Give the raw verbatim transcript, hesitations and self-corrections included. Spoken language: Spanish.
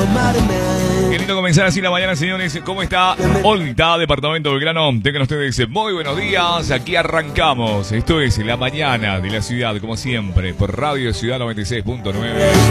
Qué lindo comenzar así la mañana, señores. ¿Cómo está? Hola, Departamento Belgrano. Tengan ustedes muy buenos días. Aquí arrancamos. Esto es La Mañana de la Ciudad, como siempre, por Radio Ciudad noventa y seis punto nueve.